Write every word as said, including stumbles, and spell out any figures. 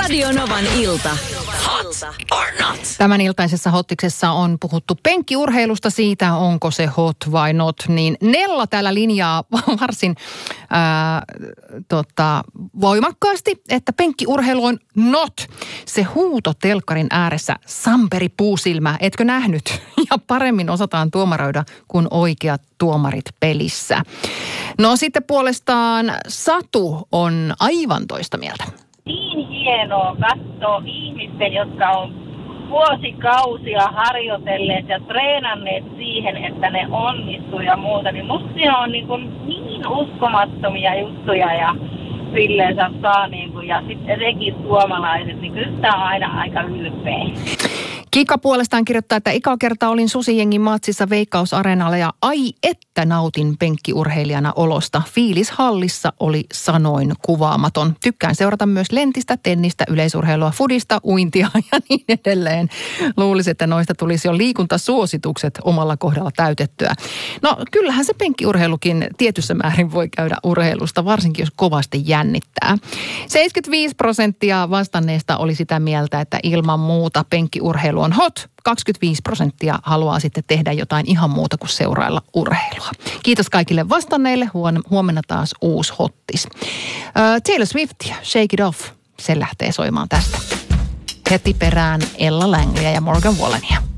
Radio Novan ilta. Hot or not? Tämän iltaisessa hottiksessa on puhuttu penkkiurheilusta, siitä onko se hot vai not. Niin Nella täällä linjaa varsin ää, tota, voimakkaasti, että penkkiurheilu on not. Se huuto telkkarin ääressä, Samperi Puusilmä, etkö nähnyt? Ja paremmin osataan tuomaroida kuin oikeat tuomarit pelissä. No sitten puolestaan Satu on aivan toista mieltä. Niin hienoa katsoa ihmisten, jotka on vuosikausia harjoitelleet ja treenanneet siihen, että ne onnistuu ja muuta. Niin musta siinä on niin, kuin niin uskomattomia juttuja ja silleen saa niin kuin, ja sitten etenkin suomalaiset, niin kyllä sitä on aina aika ylpeä. Kika puolestaan kirjoittaa, että eka kerta olin Susijengin matsissa Veikkaus-areenalla ja ai että nautin penkkiurheilijana olosta. Fiilis hallissa oli sanoin kuvaamaton. Tykkään seurata myös lentistä, tennistä, yleisurheilua, fudista, uintia ja niin edelleen. Luulisin, että noista tulisi jo liikuntasuositukset omalla kohdalla täytettyä. No kyllähän se penkkiurheilukin tietyssä määrin voi käydä urheilusta, varsinkin jos kovasti jännittää. seitsemänkymmentäviisi prosenttia vastanneista oli sitä mieltä, että ilman muuta penkkiurheilu on hot. kaksikymmentäviisi prosenttia haluaa sitten tehdä jotain ihan muuta kuin seurailla urheilua. Kiitos kaikille vastanneille. Huomenna taas uusi hottis. Uh, Taylor Swift, Shake It Off. Se lähtee soimaan tästä. Heti perään Ella Langleya ja Morgan Wallenia.